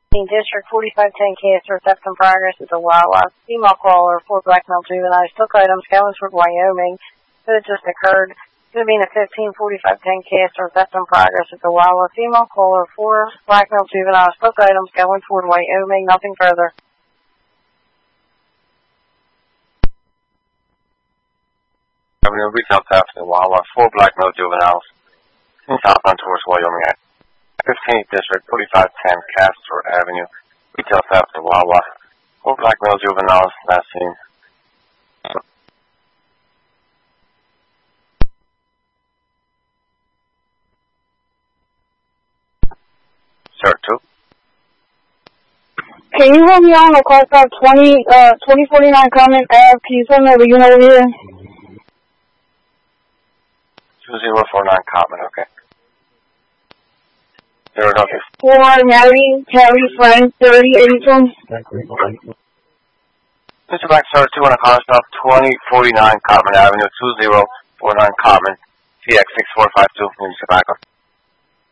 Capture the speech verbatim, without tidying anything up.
District forty-five ten case for theft in progress is a wildlife female caller for black male juveniles. Took items, Gallinsford, Wyoming. It just occurred. Could have been a fifteen forty-five ten case for theft in progress is a wildlife female caller for black male juveniles. Took items, Gallinsford, Wyoming. Nothing further. Avenue retail theft in wildlife for black male juveniles in southbound towards Wyoming. fifteenth District, forty-five ten Castor Avenue, retail theft of Wawa, four black male juveniles, last seen. Sir, two. Can you hold me on a call stop twenty, uh, twenty forty-nine Common Ave? Can you tell me the unit over here? two zero four nine Common, okay. For Harry, Harry Frank, thirty eighty-two. Mister Black, sir, two on a car stop, twenty forty-nine Common Avenue, two zero four nine Common, T X six four five two, Mister Black.